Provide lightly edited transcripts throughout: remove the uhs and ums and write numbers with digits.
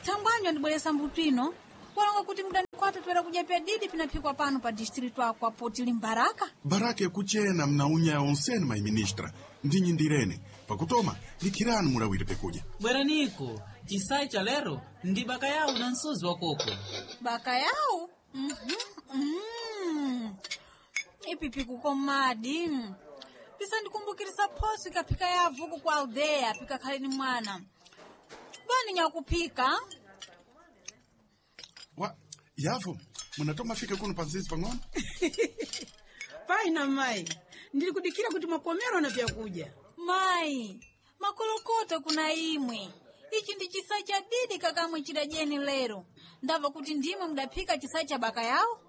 Tangwanyo ndibwelesa mbutino. Walanga kuti mdani kwata tuwera kuja pia didi pinapikwa pano pa distritu wako wa Potili Mbaraka. Baraka kuchena mnaunya onseni mai ministra. Ndinyi ndirene. Pakutoma, likirani mulawire pekuja. Bweraniko, chisai cha lero, ndi baka yao na nsuzi wa koko. Baka yao? Ipipi kukomadi. Pisa ndikumbukirisa posi kapika ya vuku kwa aldea, pika khalini mwana. Bani nyakupika? Yavo, munatoma fika kuno panzizi pang'ono? Paina mai, ndilikudikira kuti makomero na vyakuja. Mai, makolokota kuna imwe. Ichi ndi chisai cha didi kakamwe chidajeni lero. Ndava kuti ndimwe mdapika chisai cha baka yao?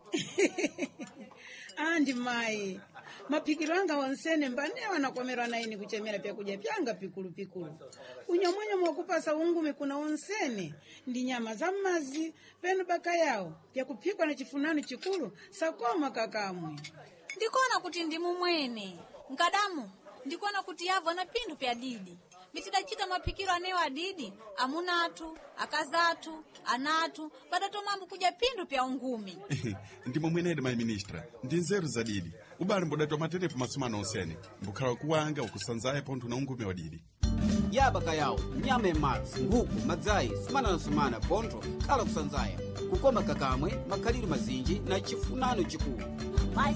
Andi mai, mapikiro anga wansene mbanewa na komero na ini kuchemera pya kuja pyanga pikulu. Unyamwanya mwakupasa ungume kuna onsene, ndi nyama za mazi, penu baka yao, ya kupikwa na chifunani chikulu, sakoma kakamwe. Ndikona kuti ndimu mwene. Nkadamu, ndikona kuti yavo na pindu pya didi. Mitidachita mapikiro anewa didi, amunatu, akazatu, anatu, badato mambu kuja pindu pya ungumi. Ndimo mwenede mai ministra, ndi nzeru za didi. Ubali mbodato materefu masumano onsene. Mbukhala kuwanga ukusanzaye pontu na ungumi wa didi. Ya baka yao, nyame mats, nguku, madzai, sumana na sumana, ponto, kala kusanzaya. Kukoma kakamwe, makaliru mazinji na chifunano chikulu.